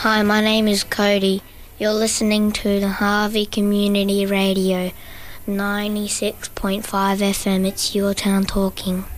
Hi, my name is Cody. You're listening to the Harvey Community Radio 96.5 FM. It's your town talking.